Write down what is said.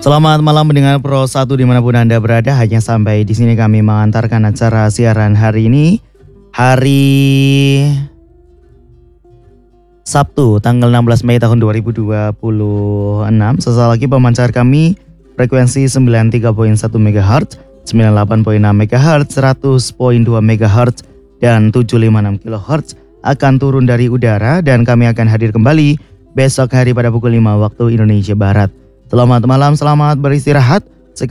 Selamat malam mendengar Pro 1 dimanapun Anda berada. Hanya sampai di sini kami mengantarkan acara siaran hari ini. Hari Sabtu tanggal 16 Mei tahun 2026. Sesaat lagi pemancar kami frekuensi 93.1 MHz, 98.6 MHz, 100.2 MHz, dan 756 kHz akan turun dari udara dan kami akan hadir kembali besok hari pada pukul 5 waktu Indonesia Barat. Selamat malam, selamat beristirahat.